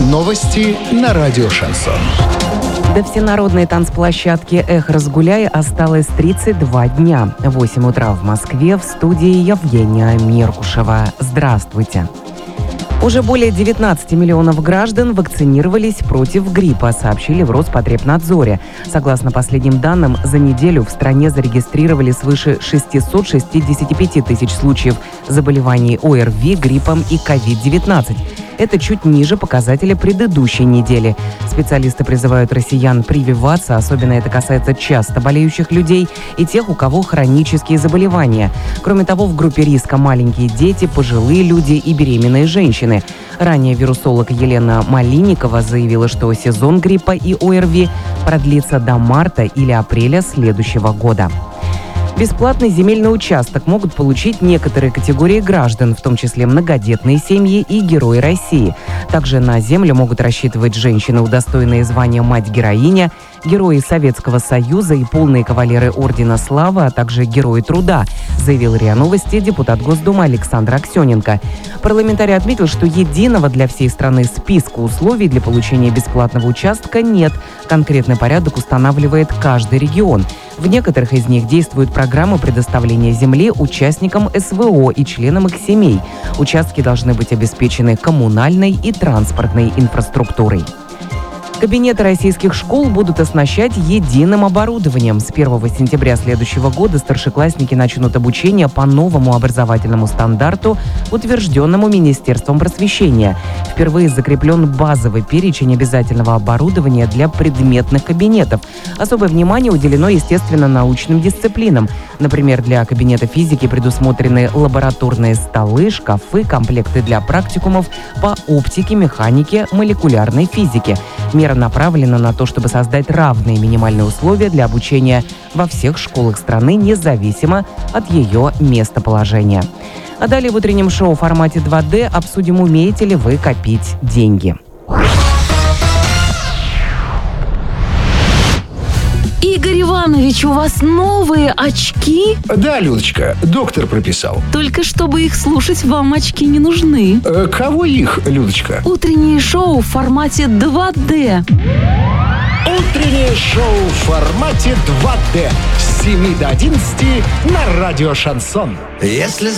Новости на радио «Шансон». До всенародной танцплощадки «Эх, разгуляй» осталось 32 дня. 8 утра в Москве, в студии Евгения Меркушева. Здравствуйте. Уже более 19 миллионов граждан вакцинировались против гриппа, сообщили в Роспотребнадзоре. Согласно последним данным, за неделю в стране зарегистрировали свыше 665 тысяч случаев заболеваний ОРВИ, гриппом и COVID-19. Это чуть ниже показателя предыдущей недели. Специалисты призывают россиян прививаться, особенно это касается часто болеющих людей и тех, у кого хронические заболевания. Кроме того, в группе риска маленькие дети, пожилые люди и беременные женщины. Ранее вирусолог Елена Малинникова заявила, что сезон гриппа и ОРВИ продлится до марта или апреля следующего года. Бесплатный земельный участок могут получить некоторые категории граждан, в том числе многодетные семьи и герои России. Также на землю могут рассчитывать женщины, удостоенные звания «Мать-героиня», герои Советского Союза и полные кавалеры Ордена Славы, а также герои труда, заявил РИА Новости депутат Госдумы Александр Аксененко. Парламентарий отметил, что единого для всей страны списка условий для получения бесплатного участка нет. Конкретный порядок устанавливает каждый регион. В некоторых из них действуют программы предоставления земли участникам СВО и членам их семей. Участки должны быть обеспечены коммунальной и транспортной инфраструктурой. Кабинеты российских школ будут оснащать единым оборудованием. С 1 сентября следующего года старшеклассники начнут обучение по новому образовательному стандарту, утвержденному Министерством просвещения. Впервые закреплен базовый перечень обязательного оборудования для предметных кабинетов. Особое внимание уделено, естественно, научным дисциплинам. Например, для кабинета физики предусмотрены лабораторные столы, шкафы, комплекты для практикумов по оптике, механике, молекулярной физике. Мера направлена на то, чтобы создать равные минимальные условия для обучения во всех школах страны, независимо от ее местоположения. А далее в утреннем шоу в формате 2D обсудим, умеете ли вы копить деньги. Игорь Иванович, у вас новые очки? Да, Людочка, доктор прописал. Только чтобы их слушать, вам очки не нужны. Кого их, Людочка? Утреннее шоу в формате 2D. Утреннее шоу в формате 2D с 7 до 11 на радио «Шансон». Если